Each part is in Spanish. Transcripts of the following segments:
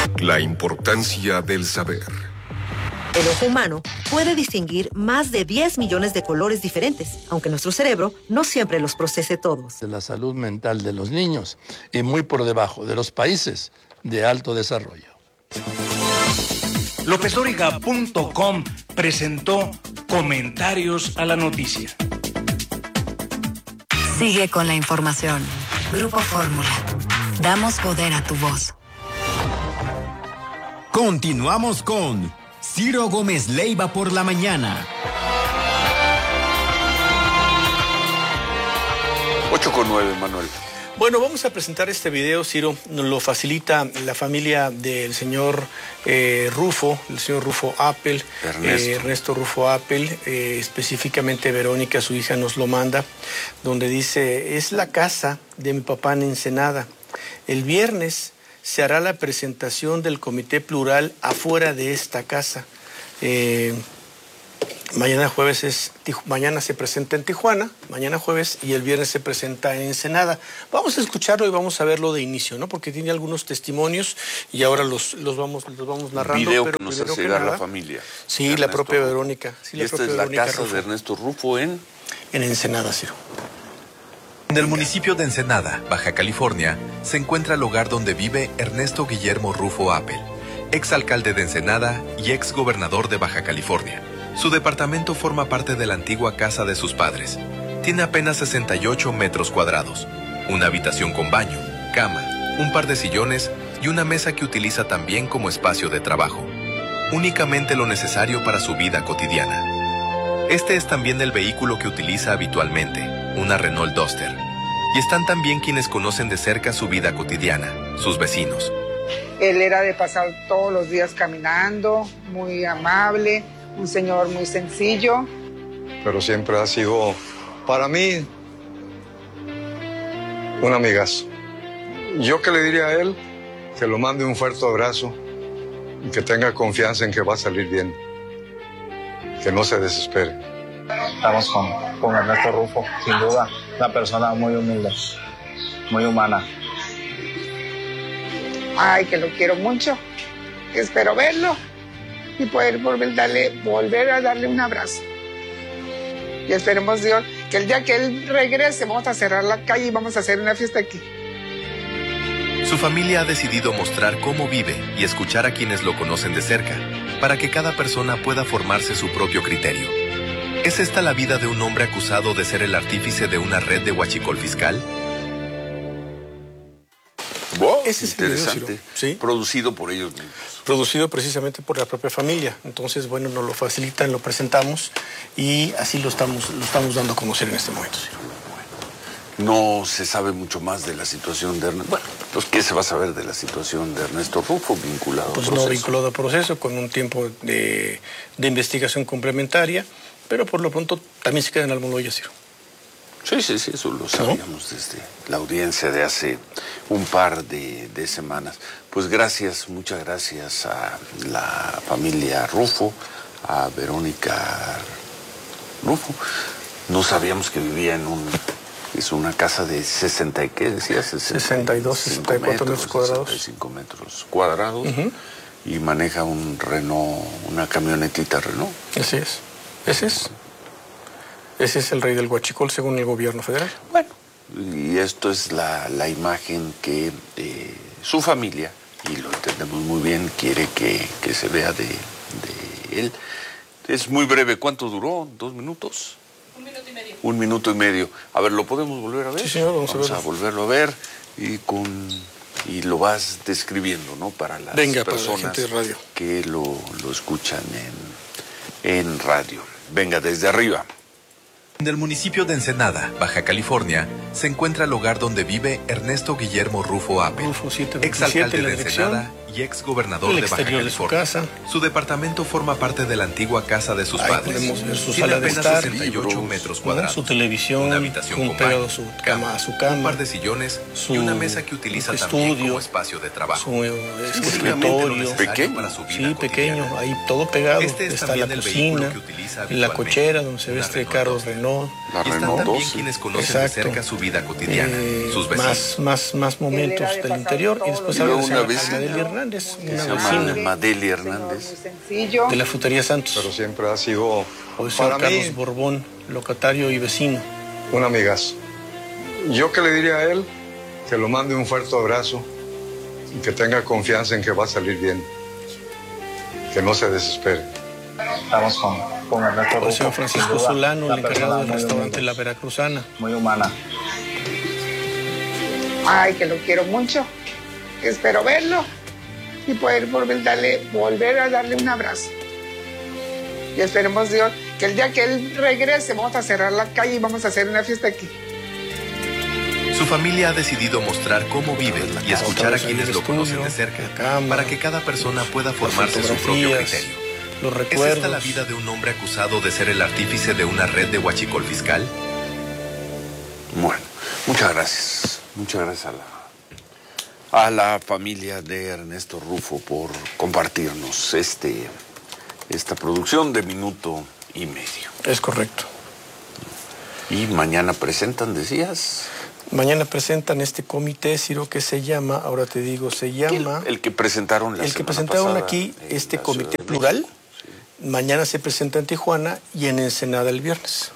La importancia del saber. El ojo humano puede distinguir más de 10 millones de colores diferentes, aunque nuestro cerebro no siempre los procese todos. De la salud mental de los niños y muy por debajo de los países de alto desarrollo. LópezDóriga.com presentó Comentarios a la Noticia. Sigue con la información. Grupo Fórmula. Damos poder a tu voz. Continuamos con Ciro Gómez Leiva por la mañana. 8:09, Manuel. Bueno, vamos a presentar este video, Ciro. Nos lo facilita la familia del señor Rufo, el señor Rufo Apple, Ernesto Rufo Apple, específicamente Verónica, su hija, nos lo manda, donde dice: es la casa de mi papá en Ensenada. El viernes se hará la presentación del comité plural afuera de esta casa. Mañana se presenta en Tijuana, mañana jueves, y el viernes se presenta en Ensenada. Vamos a escucharlo y vamos a verlo de inicio, ¿no? Porque tiene algunos testimonios y ahora los vamos narrando. Video pero que nos hace llegar la familia. Sí, Ernesto, la propia Verónica. Sí, y esta es la casa de Ernesto Rufo en Ensenada, Ciro. En el municipio de Ensenada, Baja California, se encuentra el hogar donde vive Ernesto Guillermo Rufo Apple, exalcalde de Ensenada y exgobernador de Baja California. Su departamento forma parte de la antigua casa de sus padres. Tiene apenas 68 metros cuadrados, una habitación con baño, cama, un par de sillones y una mesa que utiliza también como espacio de trabajo. Únicamente lo necesario para su vida cotidiana. Este es también el vehículo que utiliza habitualmente, una Renault Duster. Y están también quienes conocen de cerca su vida cotidiana, sus vecinos. Él era de pasar todos los días caminando, muy amable, un señor muy sencillo. Pero siempre ha sido, para mí, un amigazo. Yo que le diría a él que lo mande un fuerte abrazo y que tenga confianza en que va a salir bien. Que no se desespere. Estamos con Ernesto Rufo, sin duda, una persona muy humilde, muy humana. Ay, que lo quiero mucho, que espero verlo y poder volver a darle un abrazo. Y esperemos, Dios, que el día que él regrese vamos a cerrar la calle y vamos a hacer una fiesta aquí. Su familia ha decidido mostrar cómo vive y escuchar a quienes lo conocen de cerca, para que cada persona pueda formarse su propio criterio. ¿Es esta la vida de un hombre acusado de ser el artífice de una red de huachicol fiscal? Wow, Ese es interesante. ¿Sí? Producido por ellos mismos. Producido precisamente por la propia familia. Entonces, bueno, nos lo facilitan, lo presentamos y así lo estamos dando a conocer en este momento. ¿Sí? No se sabe mucho más de la situación de Ernesto. Bueno, pues ¿qué se va a saber de la situación de Ernesto Rufo vinculado pues al proceso? No vinculado al proceso, con un tiempo de investigación complementaria, pero por lo pronto también se queda en Almoloya, Ciro. Sí, eso lo sabíamos desde la audiencia de hace un par de semanas. Pues muchas gracias a la familia Rufo, a Verónica Rufo. No sabíamos que vivía en una casa de 60 y qué decías, 62, 64 metros cuadrados. 65 metros cuadrados. Y maneja un Renault, una camionetita Renault. Así es. Ese es el rey del huachicol según el gobierno federal. Bueno, y esto es la imagen que su familia, y lo entendemos muy bien, quiere que se vea de él. Es muy breve. ¿Cuánto duró? ¿2 minutos? 1 minuto y medio. 1 minuto y medio. A ver, ¿lo podemos volver a ver? Sí, señor, vamos a volverlo a ver y lo vas describiendo, ¿no? Para las personas para la gente de radio que lo escuchan en radio. Venga, desde arriba. En el municipio de Ensenada, Baja California, se encuentra el hogar donde vive Ernesto Guillermo Rufo Apple, exalcalde de Ensenada y exgobernador de Baja California. Su departamento forma parte de la antigua casa de sus padres. Podemos ver su Tiene sala de apenas estar, 68 metros cuadrados, su televisión, una habitación con pegado baño, su cama, un par de sillones y una mesa que utiliza también como espacio de trabajo. Su escritorio pequeño para su vida pequeño, ahí todo pegado. Este es está también la el cocina, vehículo que utiliza la cochera donde se veste carros Renault, Renault. La Y están Renault también 12. quienes conocen Exacto. de cerca su vida cotidiana, sus vecinos. Más momentos del interior. Y después Y habla luego de una la vecina, Madeli Hernández, que una se llama vecina Madeli Hernández. de la Frutería Santos. Pero siempre ha sido, O el señor para Carlos mí, Borbón, locatario y vecino. un amigazo. Yo que le diría a él que lo mande un fuerte abrazo y que tenga confianza en que va a salir bien. Que no se desespere. Estamos con Ernesto O el Rufo. señor Francisco Sin duda, Solano, una el encargado del persona muy restaurante humilde, La Veracruzana. muy humana. Ay, que lo quiero mucho. Espero verlo y poder volver a darle un abrazo. Y esperemos, Dios, que el día que él regrese vamos a cerrar la calle y vamos a hacer una fiesta aquí. Su familia ha decidido mostrar cómo vive y escuchar a quienes lo conocen de cerca, para que cada persona pueda formarse su propio criterio. Los ¿Es recuerdos. esta la vida de un hombre acusado de ser el artífice de una red de huachicol fiscal? Bueno, muchas gracias. Muchas gracias a la familia de Ernesto Rufo por compartirnos esta producción de minuto y medio. Es correcto. Y mañana presentan, decías. Mañana presentan este comité, Ciro, que se llama, ahora te digo, se llama... El que presentaron la El que semana presentaron pasada aquí, en este la comité Ciudad de plural, México. Sí. mañana se presenta en Tijuana y en Ensenada el viernes.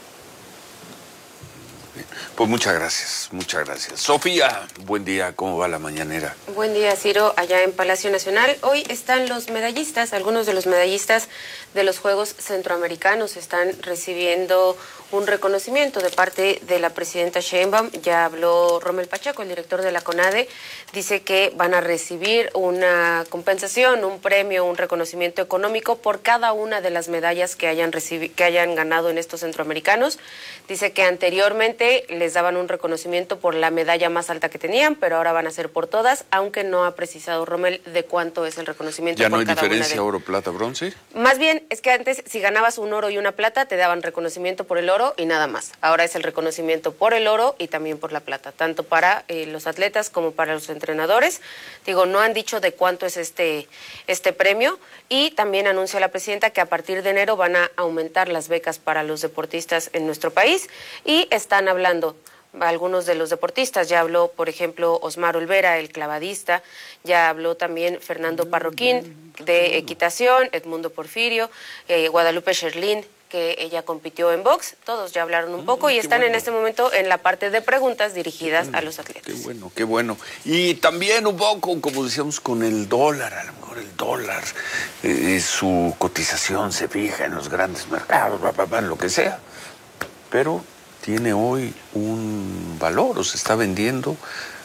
Pues muchas gracias, muchas gracias. Sofía, buen día, ¿cómo va la mañanera? Buen día, Ciro, allá en Palacio Nacional. Hoy están los medallistas, algunos de los medallistas de los Juegos Centroamericanos están recibiendo un reconocimiento de parte de la presidenta Sheinbaum. Ya habló Rommel Pacheco, el director de la CONADE, dice que van a recibir una compensación, un premio, un reconocimiento económico por cada una de las medallas que hayan ganado en estos centroamericanos. Dice que anteriormente les daban un reconocimiento por la medalla más alta que tenían, pero ahora van a ser por todas, aunque no ha precisado Rommel de cuánto es el reconocimiento. ¿Ya por no hay cada una diferencia de... oro, plata, bronce? Más bien, es que antes si ganabas un oro y una plata, te daban reconocimiento por el oro y nada más. Ahora es el reconocimiento por el oro y también por la plata, tanto para los atletas como para los entrenadores. Digo, no han dicho de cuánto es este premio, y también anuncia la presidenta que a partir de enero van a aumentar las becas para los deportistas en nuestro país, y están hablando algunos de los deportistas. Ya habló, por ejemplo, Osmar Olvera, el clavadista, ya habló también Fernando Parroquín de equitación, Edmundo Porfirio, Guadalupe Sherlin, que ella compitió en box. Todos ya hablaron un poco y están en este momento en la parte de preguntas dirigidas a los atletas. Qué bueno, qué bueno. Y también un poco, como decíamos, con el dólar, a lo mejor el dólar, su cotización se fija en los grandes mercados, lo que sea, pero tiene hoy un valor, o se está vendiendo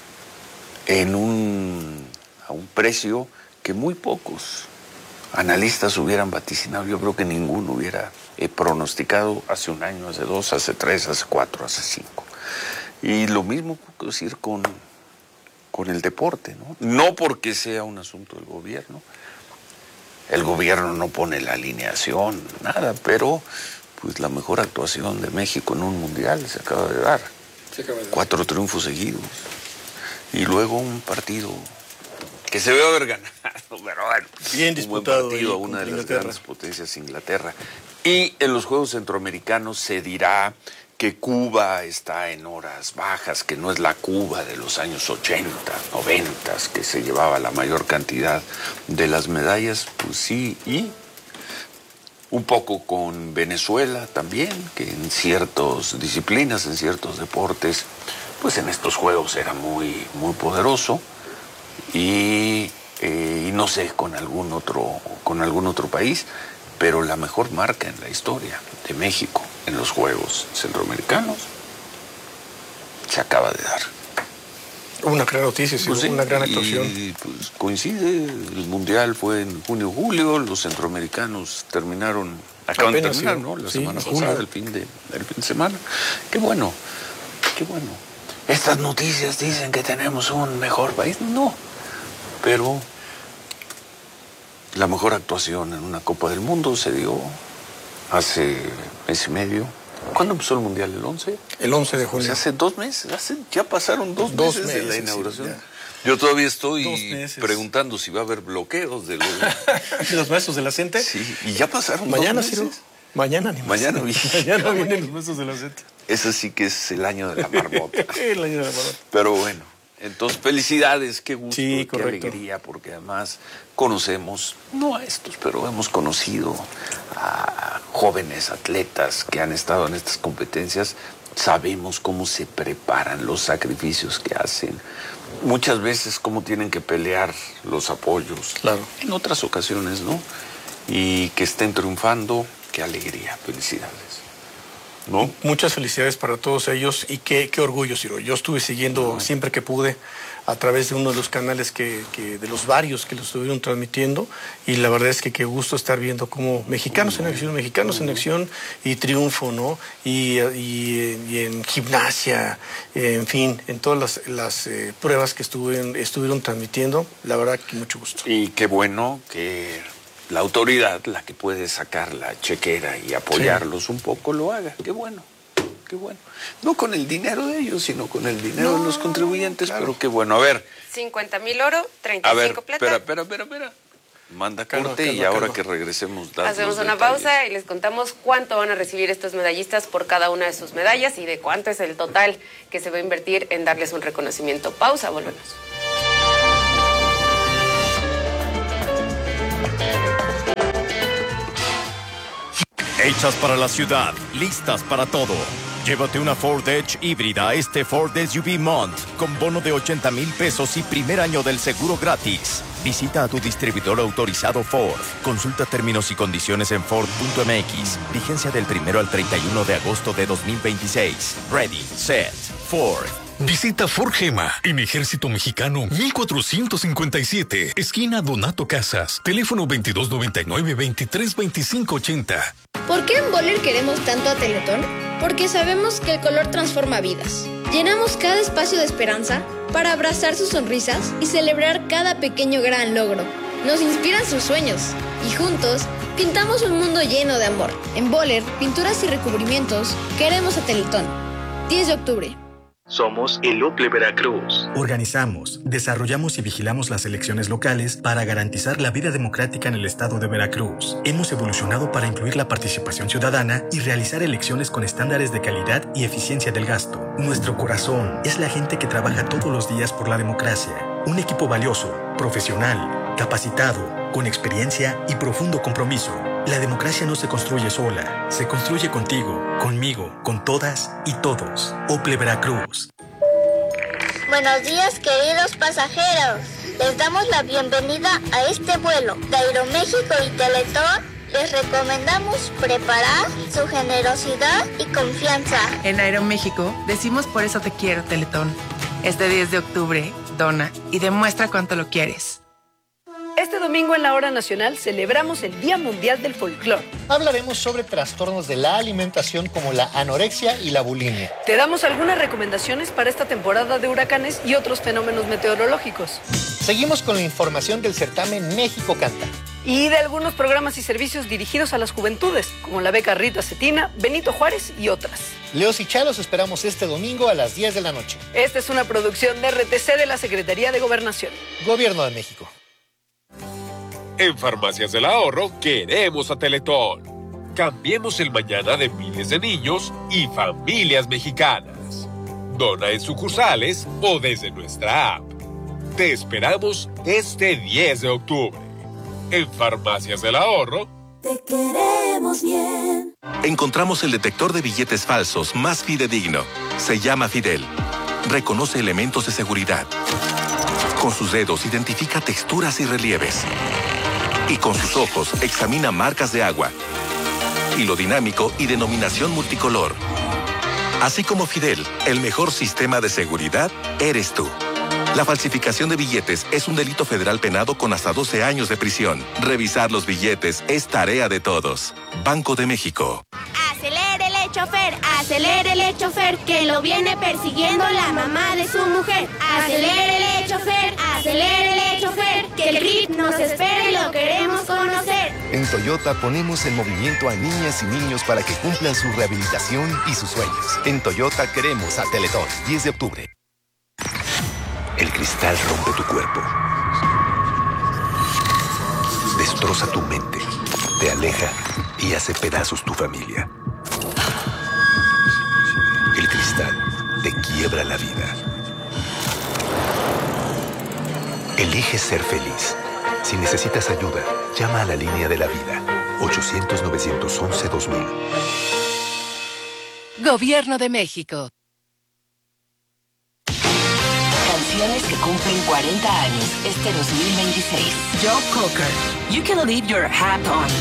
a un precio que muy pocos analistas hubieran vaticinado. Yo creo que ninguno hubiera pronosticado hace un año, hace dos, hace tres, hace cuatro, hace cinco. Y lo mismo puedo decir con el deporte, ¿no? No porque sea un asunto del gobierno. El gobierno no pone la alineación, nada, pero pues la mejor actuación de México en un mundial se acaba de dar. 4 triunfos seguidos. Y luego un partido que se debe haber ganado, pero bueno. Bien disputado. Un buen partido a una de las grandes potencias, Inglaterra. Y en los Juegos Centroamericanos se dirá que Cuba está en horas bajas, que no es la Cuba de los años 80, 90, que se llevaba la mayor cantidad de las medallas. Pues sí, y un poco con Venezuela también, que en ciertas disciplinas, en ciertos deportes, pues en estos Juegos era muy, muy poderoso. Y no sé con algún otro país, pero la mejor marca en la historia de México en los Juegos Centroamericanos se acaba de dar. Una gran noticia, sí, Pues sí, una gran actuación. Y pues coincide, el Mundial fue en junio-julio, los centroamericanos acaban de terminar, ¿no? La semana pasada, el fin de semana. Qué bueno, qué bueno. Estas noticias dicen que tenemos un mejor país. No, pero la mejor actuación en una Copa del Mundo se dio hace mes y medio. ¿Cuándo empezó el Mundial? ¿El 11? El 11 de junio. O sea, hace 2 meses. Ya pasaron dos meses de la inauguración. Sí, yo todavía estoy preguntando si va a haber bloqueos de los maestros de la CENTE. Sí, y ya pasaron mañana, 2 meses. Mañana Mañana vienen los huesos de la Z. Ese sí que es el año de la marmota. El año de la marmota. Pero bueno, entonces felicidades, qué gusto, sí, qué alegría, porque además conocemos, no a estos, pero hemos conocido a jóvenes atletas que han estado en estas competencias. Sabemos cómo se preparan, los sacrificios que hacen. Muchas veces cómo tienen que pelear los apoyos. Claro. En otras ocasiones, ¿no? Y que estén triunfando, qué alegría, felicidades. ¿No? Muchas felicidades para todos ellos y qué orgullo, Ciro. Yo estuve siguiendo siempre que pude a través de uno de los canales de los varios que lo estuvieron transmitiendo, y la verdad es que qué gusto estar viendo como mexicanos en acción y triunfo, ¿no? Y en gimnasia, en fin, en todas las pruebas que estuvieron transmitiendo, la verdad que mucho gusto. Y qué bueno que la autoridad, la que puede sacar la chequera y apoyarlos un poco, lo haga. Qué bueno, qué bueno. No con el dinero de ellos, sino con el dinero de los contribuyentes, claro. Pero qué bueno. A ver. 50,000 oro, 35 a ver, plata. Espera. Manda corte y ahora que regresemos. Hacemos una pausa y les contamos cuánto van a recibir estos medallistas por cada una de sus medallas y de cuánto es el total que se va a invertir en darles un reconocimiento. Pausa, volvemos. Hechas para la ciudad, listas para todo. Llévate una Ford Edge híbrida este Ford SUV Month con bono de 80,000 pesos y primer año del seguro gratis. Visita a tu distribuidor autorizado Ford. Consulta términos y condiciones en Ford.mx. Vigencia del 1 al 31 de agosto de 2026. Ready, set, Ford. Visita Forgema en Ejército Mexicano 1457, esquina Donato Casas, teléfono 2299-232580. ¿Por qué en Boller queremos tanto a Teletón? Porque sabemos que el color transforma vidas. Llenamos cada espacio de esperanza para abrazar sus sonrisas y celebrar cada pequeño gran logro. Nos inspiran sus sueños y juntos pintamos un mundo lleno de amor. En Boller, pinturas y recubrimientos, queremos a Teletón. 10 de octubre. Somos el OCLE Veracruz. Organizamos, desarrollamos y vigilamos las elecciones locales para garantizar la vida democrática en el estado de Veracruz. Hemos evolucionado para incluir la participación ciudadana y realizar elecciones con estándares de calidad y eficiencia del gasto. Nuestro corazón es la gente que trabaja todos los días por la democracia. Un equipo valioso, profesional, capacitado, con experiencia y profundo compromiso. La democracia no se construye sola, se construye contigo, conmigo, con todas y todos. OCLE Veracruz. Buenos días, queridos pasajeros. Les damos la bienvenida a este vuelo. De Aeroméxico y Teletón les recomendamos preparar su generosidad y confianza. En Aeroméxico decimos por eso te quiero, Teletón. Este 10 de octubre, dona y demuestra cuánto lo quieres. Este domingo en la Hora Nacional celebramos el Día Mundial del Folclor. Hablaremos sobre trastornos de la alimentación como la anorexia y la bulimia. Te damos algunas recomendaciones para esta temporada de huracanes y otros fenómenos meteorológicos. Seguimos con la información del certamen México Canta. Y de algunos programas y servicios dirigidos a las juventudes, como la beca Rita Cetina, Benito Juárez y otras. Leos y Chalos esperamos este domingo a las 10 de la noche. Esta es una producción de RTC de la Secretaría de Gobernación. Gobierno de México. En Farmacias del Ahorro queremos a Teletón. Cambiemos el mañana de miles de niños y familias mexicanas. Dona en sucursales o desde nuestra app. Te esperamos este 10 de octubre. En Farmacias del Ahorro. Te queremos bien. Encontramos el detector de billetes falsos más fidedigno. Se llama Fidel. Reconoce elementos de seguridad. Con sus dedos identifica texturas y relieves. Y con sus ojos examina marcas de agua, hilo dinámico y denominación multicolor. Así como Fidel, el mejor sistema de seguridad eres tú. La falsificación de billetes es un delito federal penado con hasta 12 años de prisión. Revisar los billetes es tarea de todos. Banco de México. Acelérele, chofer, que lo viene persiguiendo la mamá de su mujer. Acelérele, chofer, que el grip nos espera y lo queremos conocer. En Toyota ponemos en movimiento a niñas y niños para que cumplan su rehabilitación y sus sueños. En Toyota queremos a Teletón. 10 de octubre. El cristal rompe tu cuerpo. Destroza tu mente. Te te aleja y hace pedazos tu familia. El cristal te quiebra la vida. Elige ser feliz. Si necesitas ayuda, llama a la línea de la vida. 800-911-2000. Gobierno de México. Canciones que cumplen 40 años este 2026. Joe Cocker. You can leave your hat on.